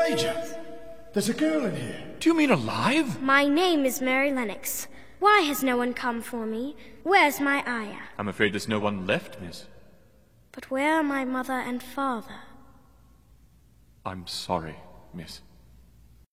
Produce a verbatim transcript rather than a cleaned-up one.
Major, there's a girl in here. Do you mean alive? My name is Mary Lennox. Why has no one come for me? Where's my ayah? I'm afraid there's no one left, miss. But where are my mother and father? I'm sorry, miss.